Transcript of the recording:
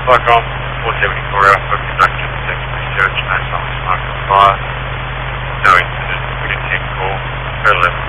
Cyclone 474 Alpha, conducted detective research, no sign of smoke or fire, no incident, we didn't take call, 11.